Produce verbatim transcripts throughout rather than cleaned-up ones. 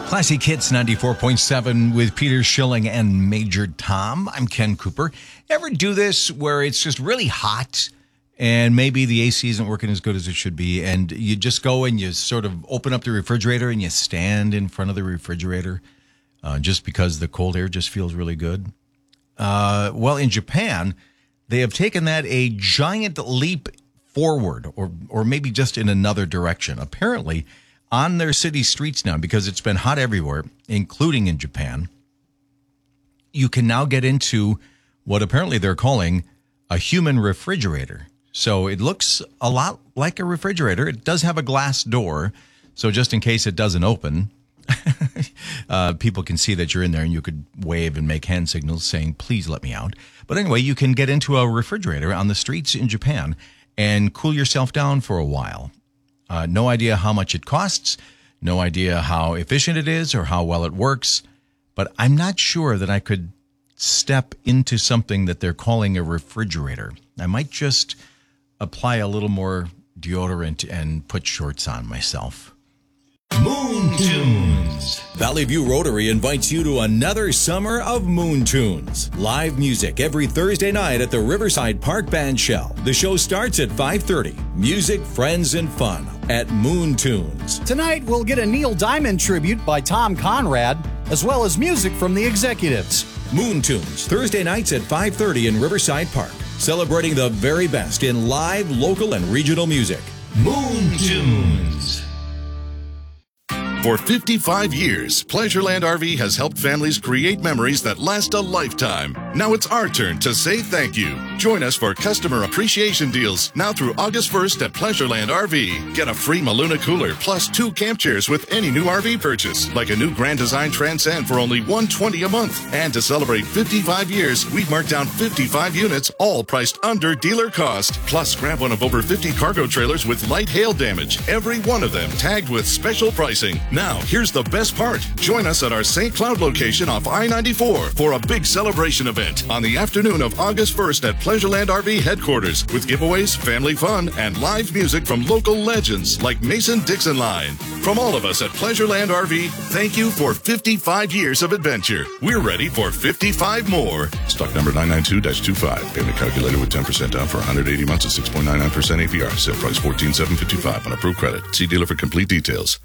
Classic Hits ninety-four point seven with Peter Schilling and Major Tom. I'm Ken Cooper. Ever do this where it's just really hot and maybe the A C isn't working as good as it should be, and you just go and you sort of open up the refrigerator and you stand in front of the refrigerator uh, just because the cold air just feels really good? Uh, well, in Japan, they have taken that a giant leap forward, or or maybe just in another direction. Apparently, on their city streets now, because it's been hot everywhere, including in Japan, you can now get into what apparently they're calling a human refrigerator. So it looks a lot like a refrigerator. It does have a glass door, so just in case it doesn't open, uh, people can see that you're in there, and you could wave and make hand signals saying, please let me out. But anyway, you can get into a refrigerator on the streets in Japan and cool yourself down for a while. Uh, no idea how much it costs, no idea how efficient it is or how well it works, but I'm not sure that I could step into something that they're calling a refrigerator. I might just apply a little more deodorant and put shorts on myself. Moon Tunes. Valley View Rotary invites you to another summer of Moon Tunes. Live music every Thursday night at the Riverside Park Band Shell. The show starts at five thirty. Music, friends, and fun at Moon Tunes. Tonight, we'll get a Neil Diamond tribute by Tom Conrad, as well as music from the Executives. Moon Tunes, Thursday nights at five thirty in Riverside Park. Celebrating the very best in live, local, and regional music. Moon Tunes. For fifty-five years, Pleasureland R V has helped families create memories that last a lifetime. Now it's our turn to say thank you. Join us for customer appreciation deals now through August first at Pleasureland R V. Get a free Maluna cooler plus two camp chairs with any new R V purchase, like a new Grand Design Transcend for only one hundred twenty dollars a month. And to celebrate fifty-five years, we've marked down fifty-five units, all priced under dealer cost. Plus, grab one of over fifty cargo trailers with light hail damage, every one of them tagged with special pricing. Now, here's the best part. Join us at our Saint Cloud location off I ninety-four for a big celebration event on the afternoon of August first at Pleasureland R V headquarters with giveaways, family fun, and live music from local legends like Mason Dixon Line. From all of us at Pleasureland R V, thank you for fifty-five years of adventure. We're ready for fifty-five more. Stock number nine nine two dash two five. Payment calculated with ten percent down for one hundred eighty months at six point nine nine percent A P R. Set price fourteen thousand seven hundred fifty-five dollars on approved credit. See dealer for complete details.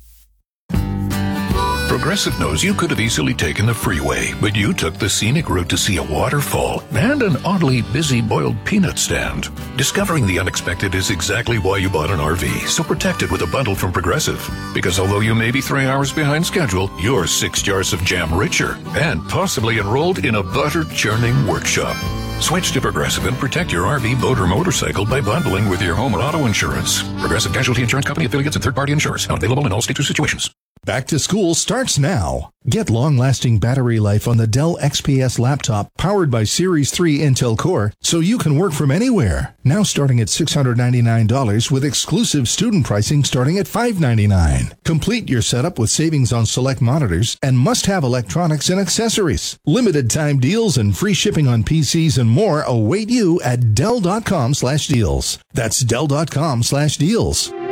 Progressive knows you could have easily taken the freeway, but you took the scenic route to see a waterfall and an oddly busy boiled peanut stand. Discovering the unexpected is exactly why you bought an R V, so protect it with a bundle from Progressive. Because although you may be three hours behind schedule, you're six jars of jam richer and possibly enrolled in a butter-churning workshop. Switch to Progressive and protect your R V, boat, or motorcycle by bundling with your home or auto insurance. Progressive Casualty Insurance Company affiliates and third-party insurers. Not available in all states or situations. Back to school starts now. Get long-lasting battery life on the Dell X P S laptop powered by Series three Intel Core so you can work from anywhere. Now starting at six hundred ninety-nine dollars with exclusive student pricing starting at five hundred ninety-nine dollars. Complete your setup with savings on select monitors and must-have electronics and accessories. Limited time deals and free shipping on P Cs and more await you at Dell dot com slash deals. That's Dell dot com slash deals.